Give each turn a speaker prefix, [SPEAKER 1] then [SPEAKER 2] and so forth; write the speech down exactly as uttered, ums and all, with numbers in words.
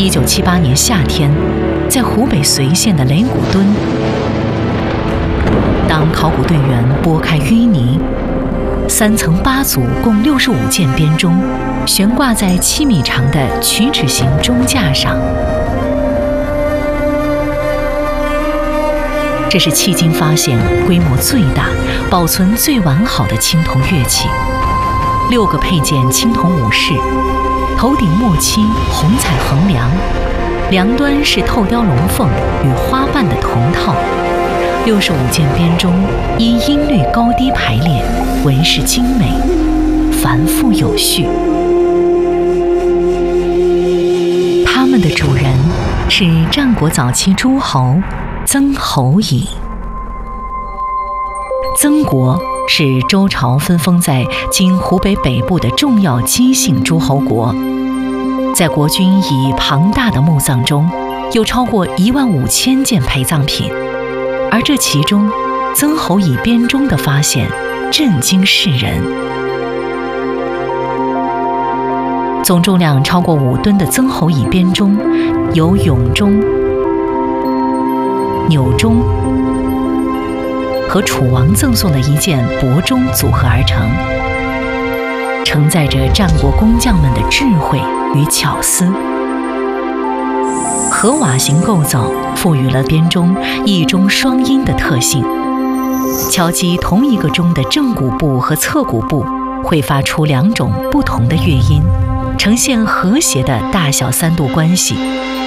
[SPEAKER 1] 一九七八年夏天，在湖北随县的雷鼓墩，当考古队员拨开淤泥，三层八组共六十五件编钟悬挂在七米长的曲尺形钟架上。这是迄今发现规模最大、保存最完好的青铜乐器。六个配件青铜武饰，头顶墨漆红彩横梁，梁端是透雕龙凤与花瓣的铜套。六十五件编钟依音律高低排列，纹饰精美，繁复有序。他们的主人是战国早期诸侯曾侯乙。曾国是周朝分封在今湖北北部的重要姬姓诸侯国，在国君以庞大的墓葬中，有超过一万五千件陪葬品，而这其中，曾侯乙编钟的发现震惊世人。总重量超过五吨的曾侯乙编钟，由永钟、钮钟和楚王赠送的一件帛钟组合而成，承载着战国工匠们的智慧与巧思。合瓦形构造赋予了编钟一钟双音的特性，敲击同一个钟的正鼓部和侧鼓部会发出两种不同的乐音，呈现和谐的大小三度关系。